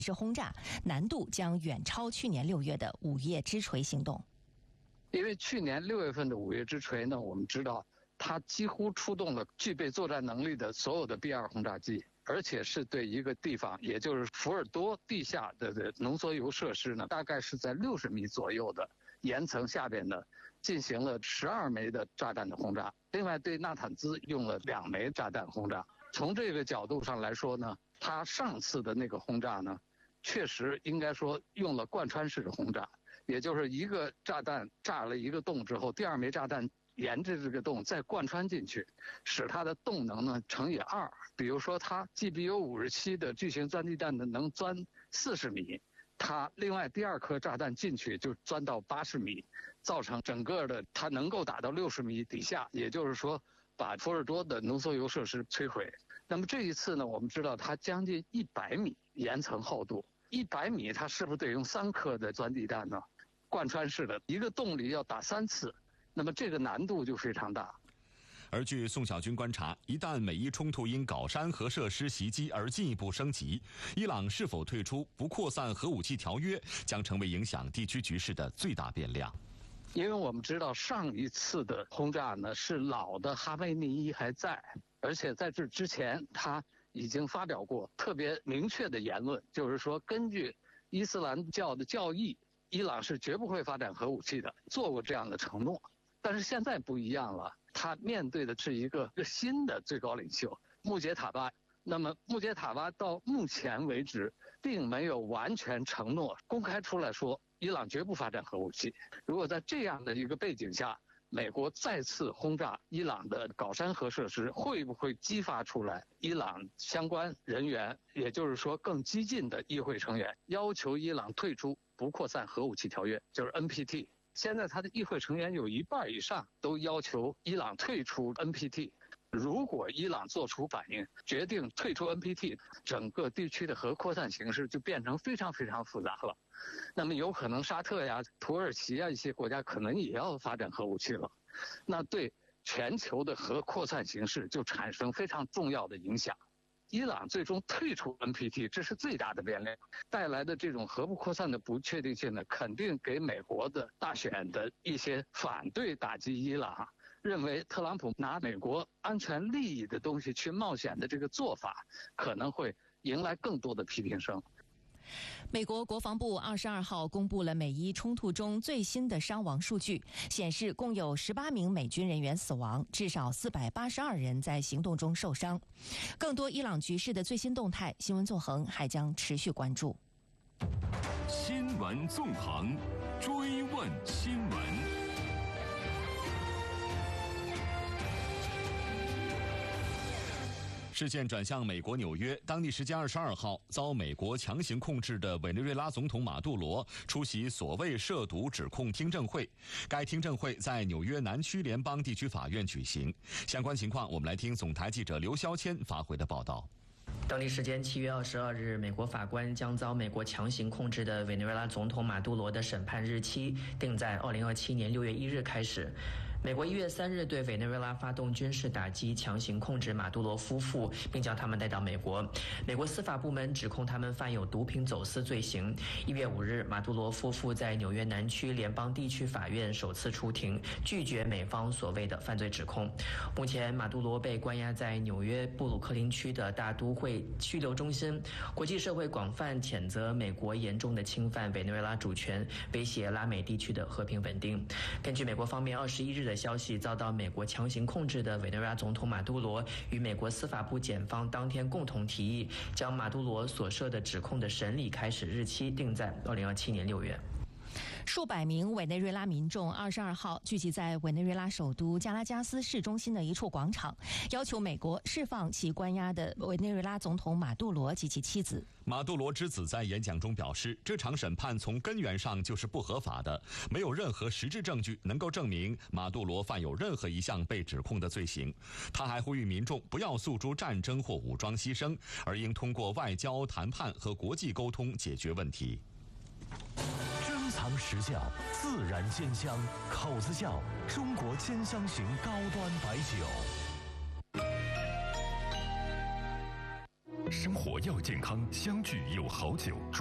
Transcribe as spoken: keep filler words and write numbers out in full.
是轰炸，难度将远超去年六月的午夜之锤行动。 因为去年六月份的午夜之锤呢，我们知道它几乎出动了具备作战能力的所有的 B 二 轰炸机，而且是对一个地方，也就是福尔多地下的浓缩铀设施呢，大概是在六十米左右的岩层下边呢，进行了十二枚的炸弹的轰炸。另外对纳坦兹用了两枚炸弹轰炸。从这个角度上来说呢，它上次的那个轰炸呢，确实应该说用了贯穿式的轰炸，也就是一个炸弹炸了一个洞之后，第二枚炸弹沿着这个洞再贯穿进去，使它的动能呢乘以二。比如说它 G B U 五十七的巨型钻地弹呢能钻四十米，它另外第二颗炸弹进去就钻到八十米，造成整个的它能够打到六十米底下，也就是说把福尔多的浓缩铀设施摧毁。那么这一次呢，我们知道它将近一百米岩层厚度，一百米它是不是得用三颗的钻地弹呢？贯穿式的一个洞里要打三次，那么这个难度就非常大。 而据宋晓军观察，一旦美伊冲突因搞山核设施袭击而进一步升级，伊朗是否退出不扩散核武器条约将成为影响地区局势的最大变量。 因为我们知道上一次的轰炸呢是老的哈梅尼伊还在，而且在这之前他已经发表过特别明确的言论，就是说根据伊斯兰教的教义，伊朗是绝不会发展核武器的，做过这样的承诺。但是现在不一样了，他面对的是一个新的最高领袖穆杰塔巴。那么穆杰塔巴到目前为止并没有完全承诺公开出来说伊朗绝不发展核武器。如果在这样的一个背景下，美国再次轰炸伊朗的搞山核设施，会不会激发出来伊朗相关人员，也就是说更激进的议会成员，要求伊朗退出不扩散核武器条约，就是 N P T。 现在他的议会成员有一半以上都要求伊朗退出 N P T。 如果伊朗做出反应，决定退出 N P T， 整个地区的核扩散形势就变成非常非常复杂了。那么有可能沙特呀、土耳其啊一些国家可能也要发展核武器了，那对全球的核扩散形势就产生非常重要的影响。伊朗最终退出 N P T， 这是最大的变量，带来的这种核不扩散的不确定性呢，肯定给美国的大选的一些反对打击伊朗，认为特朗普拿美国安全利益的东西去冒险的这个做法，可能会迎来更多的批评声。 美国国防部二十二号公布了美伊冲突中最新的伤亡数据，显示共有十八名美军人员死亡，至少四百八十二人在行动中受伤。更多伊朗局势的最新动态，新闻纵横还将持续关注。 新闻纵横，追问新闻。 事件转向美国纽约，当地时间二十二号，遭美国强行控制的委内瑞拉总统马杜罗出席所谓涉毒指控听证会。该听证会在纽约南区联邦地区法院举行。相关情况，我们来听总台记者刘肖谦发回的报道。 当地时间七月二十二日，美国法官将遭美国强行控制的委内瑞拉总统马杜罗的审判日期定在二零二七年六月一日开始。美国一月三日对委内瑞拉发动军事打击，强行控制马杜罗夫妇，并将他们带到美国。美国司法部门指控他们犯有毒品走私罪行。一月五日，马杜罗夫妇在纽约南区联邦地区法院首次出庭，拒绝美方所谓的犯罪指控。目前，马杜罗被关押在纽约布鲁克林区的大都会拘留中心。国际社会广泛谴责美国严重的侵犯委内瑞拉主权，威胁拉美地区的和平稳定。根据美国方面二十一日的消息，遭到美国强行控制的委内瑞拉总统马杜罗与美国司法部检方当天共同提议，将马杜罗所涉的指控的审理开始日期定在二零二七年六月。 数百名委内瑞拉民众二十二号聚集在委内瑞拉首都加拉加斯市中心的一处广场，要求美国释放其关押的委内瑞拉总统马杜罗及其妻子。 马杜罗之子在演讲中表示，这场审判从根源上就是不合法的，没有任何实质证据能够证明马杜罗犯有任何一项被指控的罪行。他还呼吁民众不要诉诸战争或武装牺牲，而应通过外交谈判和国际沟通解决问题。 藏实窖，自然鲜香，口子窖，中国兼香型高端白酒。 生活要健康，相聚又好酒。